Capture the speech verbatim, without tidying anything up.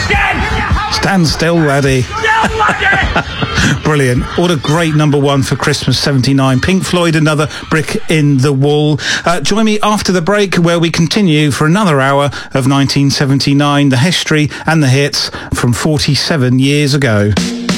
Stand still, laddie. Brilliant. What a great number one for Christmas seventy-nine. Pink Floyd, Another Brick in the Wall. Uh, join me after the break where we continue for another hour of nineteen seventy-nine, the history and the hits from forty-seven years ago.